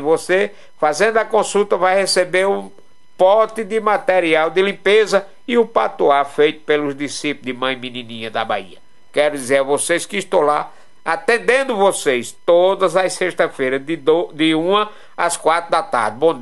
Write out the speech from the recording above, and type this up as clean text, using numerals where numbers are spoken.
Você, fazendo a consulta, vai receber um pote de material de limpeza e o patuá feito pelos discípulos de Mãe Menininha da Bahia. Quero dizer a vocês que estou lá atendendo vocês todas as sextas-feiras, de 1 às 4 da tarde. Bom dia.